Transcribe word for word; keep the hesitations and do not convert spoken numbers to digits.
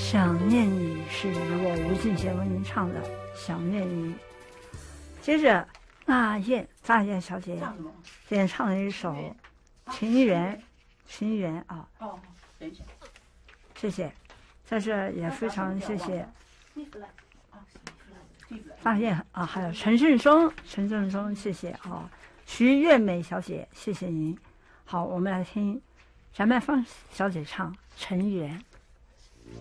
想念你是由我吴俊贤为您唱的《想念你》。接着那燕大燕小姐点唱了一首《情缘》，情缘啊。 哦，等一下， 谢谢，在这也非常谢谢大燕啊，还有陈振松，陈振松，谢谢啊，徐月美小姐，谢谢您。好，我们来听翟曼芳小姐唱《尘缘》。